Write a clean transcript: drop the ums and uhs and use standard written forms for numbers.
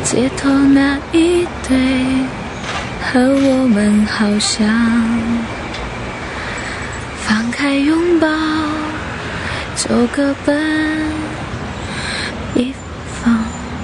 街头那一对和我们好像，放开拥抱，走个奔。